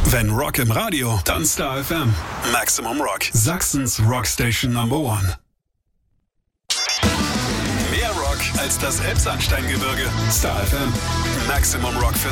Wenn Rock im Radio, dann Star FM. Maximum Rock. Sachsens Rockstation Number 1. Mehr Rock als das Elbsandsteingebirge. Star FM. Maximum Rock für